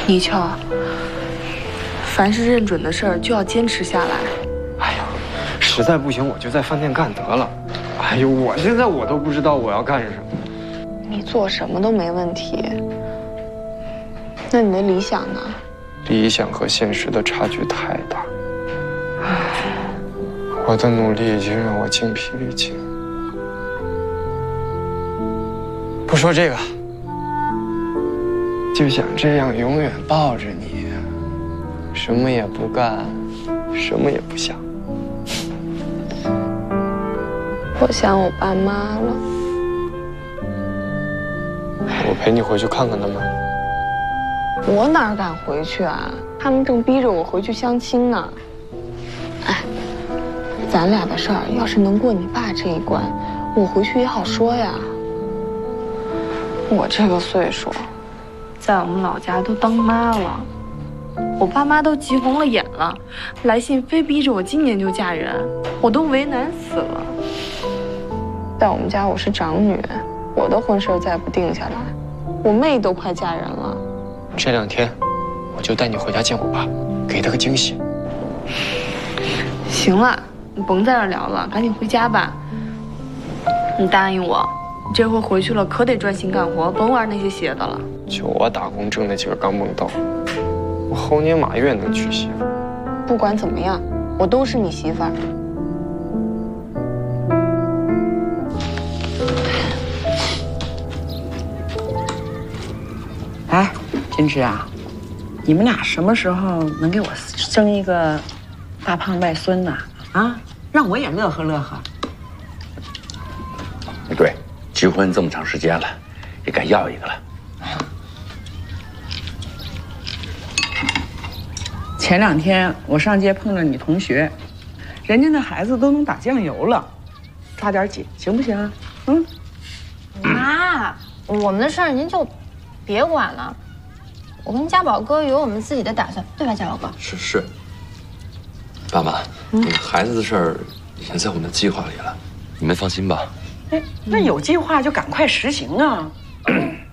倪翘，凡是认准的事儿就要坚持下来。 哎呀，实在不行我就在饭店干得了。哎呦，我现在都不知道我要干什么。 你做什么都没问题。那你的理想呢？ 理想和现实的差距太大。我的努力已经让我精疲力尽。不说这个，就想这样永远抱着你，什么也不干，什么也不想。 我想我爸妈了。 我陪你回去看看他们。 我哪敢回去啊？他们正逼着我回去相亲呢。哎，咱俩的事儿要是能过你爸这一关，我回去也好说呀。我这个岁数，在我们老家都当妈了，我爸妈都急红了眼了，来信非逼着我今年就嫁人，我都为难死了。在我们家我是长女，我的婚事再不定下来，我妹都快嫁人了。 这2天，我就带你回家见我爸，给他个惊喜。 行了，你甭在这儿聊了，赶紧回家吧。你答应我，你这回回去了可得专心干活，甭玩那些邪的了。 就我打工挣那几个钢镚豆，我猴年马月能娶媳妇。 不管怎么样，我都是你媳妇儿。 哎，金枝啊，你们俩什么时候能给我生一个大胖外孙呢？啊，让我也乐呵乐呵。 对，结婚这么长时间了，也该要一个了。 前2天我上街碰着你同学，人家那孩子都能打酱油了，抓点紧，行不行啊？嗯。 妈，我们的事儿您就别管了。我跟家宝哥有我们自己的打算，对吧，家宝哥？ 是。爸妈，那个孩子的事儿已经在我们的计划里了，你们放心吧。 哎，那有计划就赶快实行啊！